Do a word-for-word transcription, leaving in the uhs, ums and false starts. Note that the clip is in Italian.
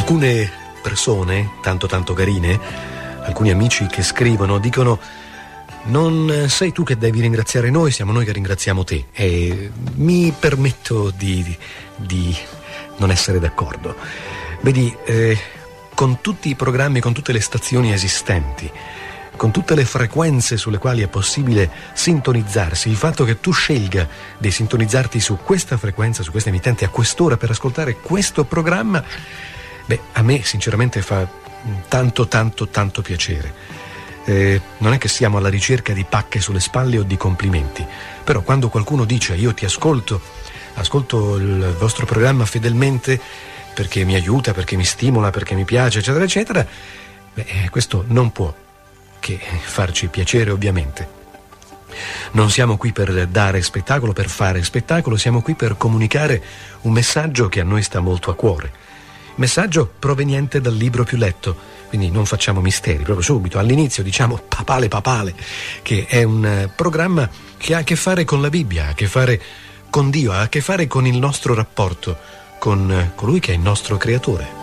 alcune persone, tanto tanto carine, alcuni amici che scrivono, dicono: non sei tu che devi ringraziare noi, siamo noi che ringraziamo te. E mi permetto di, di, di non essere d'accordo. Vedi, eh, con tutti i programmi, con tutte le stazioni esistenti, con tutte le frequenze sulle quali è possibile sintonizzarsi, il fatto che tu scelga di sintonizzarti su questa frequenza, su questa emittente, a quest'ora per ascoltare questo programma, beh, a me sinceramente fa tanto tanto tanto piacere. Eh, non è che siamo alla ricerca di pacche sulle spalle o di complimenti, però quando qualcuno dice: io ti ascolto, ascolto il vostro programma fedelmente perché mi aiuta, perché mi stimola, perché mi piace, eccetera eccetera, beh, questo non può che farci piacere, ovviamente. Non siamo qui per dare spettacolo, per fare spettacolo, siamo qui per comunicare un messaggio che a noi sta molto a cuore, messaggio proveniente dal libro più letto. Quindi non facciamo misteri, proprio subito all'inizio diciamo papale papale, che è un programma che ha a che fare con la Bibbia, ha a che fare con Dio, ha a che fare con il nostro rapporto con colui che è il nostro creatore.